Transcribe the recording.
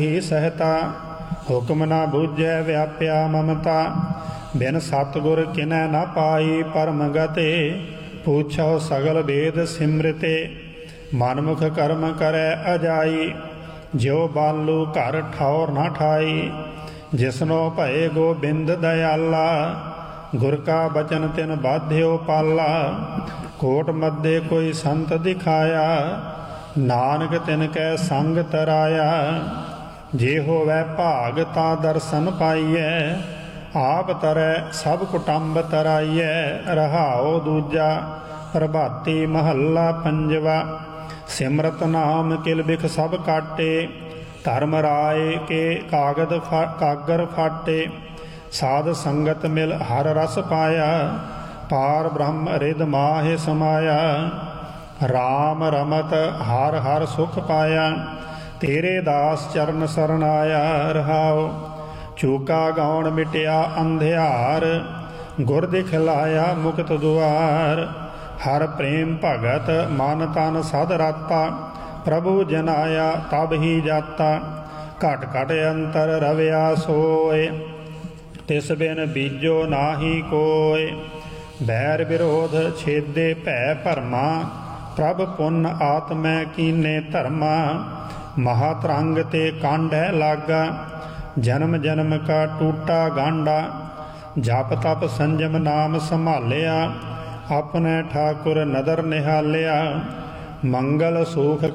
ਹੀ ਸਹਿਤਾ ਹੁਕਮ ਨਾ ਬੂਝੈ ਵਿਆਪਿਆ ਮਮਤਾ। ਬਿਨ ਸਤਿਗੁਰ ਕਿਨੈ ਨਾ ਪਾਈ ਪਰਮ ਗਤੇ। ਪੁੱਛੋ ਸਗਲ ਵੇਦ ਸਿਮ੍ਰਿਤੇ ਮਨਮੁਖ ਕਰਮ ਕਰੈ ਅਜਾਈ। ਜਿਉ ਬਾਲੂ ਘਰ ਠੌਰ ਨਾ ਠਾਈ ਜਿਸਨੋ ਭਏ ਗੋਬਿੰਦ ਦਇਆਲਾ। ਗੁਰ ਕਾ ਬਚਨ ਤਿਨ ਬਾਧਿਓ ਪਾਲਾ ਕੋਟ ਮੱਧੇ ਕੋਈ ਸੰਤ ਦਿਖਾਇਆ। ਨਾਨਕ ਤਿਨ ਕੈ ਸੰਗ ਤਰਾਇਆ। ਜੇ ਹੋਵੈ ਭਾਗ ਤਾਂ ਦਰਸ਼ਨ ਪਾਈਐ ਆਪ ਤਰੈ ਸਭ ਕੁਟੰਬ ਤਰਾਈਐ। ਰਹਾਉ ਦੂਜਾ ਪ੍ਰਭਾਤੀ ਮਹੱਲਾ ਪੰਜਵਾ। ਸਿਮਰਤ ਨਾਮ ਕਿਲ ਬਿਖ ਸਭ ਕਾਟੇ ਧਰਮ ਰਾਏ ਕੇ ਕਾਗਰ ਫਾਟੇ। ਸਾਧ ਸੰਗਤ ਮਿਲ ਹਰ ਰਸ ਪਾਇਆ ਪਾਰ ਬ੍ਰਹਮ ਰਿਦ ਮਾਹਿ ਸਮਾਇਆ। ਰਾਮ ਰਮਤ ਹਰ ਹਰ ਸੁਖ ਪਾਇਆ ਤੇਰੇ ਦਾਸ ਚਰਨ ਸਰਣ ਆਇਆ। ਰਹਾਉ ਚੂਕਾ ਗਾਉਣ ਮਿਟਿਆ ਅੰਧਿਆਰ ਗੁਰ ਦਿਖਲਾਇਆ ਮੁਕਤ ਦੁਆਰ। ਹਰ ਪ੍ਰੇਮ ਭਗਤ ਮਨ ਤਨ ਸਦ ਰਾਤਾ ਪ੍ਰਭੂ ਜਨਾਇਆ ਤਬ ਹੀ ਜਾਤਾ। ਘਟ ਘਟ ਅੰਤਰ ਰਵਿਆ ਸੋਏ ਤਿਸ ਬਿਨ ਬੀਜੋ ਨਾਹੀ ਕੋਇ। ਬੈਰ ਵਿਰੋਧ ਛੇਦੇ ਭੈ ਭਰਮਾ ਪ੍ਰਭ ਪੁੰਨ ਆਤਮੈ ਕੀਨੇ ਧਰਮਾ। ਮਹਾ ਤਰੰਗ ਤੇ ਕਾਂਢੈ ਲਾਗਾ ਜਨਮ ਜਨਮ ਕਾ ਟੂਟਾ ਗਾਂਡਾ। ਜਪ ਤਪ ਸੰਜਮ ਨਾਮ ਸੰਭਾਲਿਆ ਆਪਣੇ ਠਾਕੁਰ ਨਦਰ ਨਿਹਾਲਿਆ। ਮੰਗਲ ਸੁਖ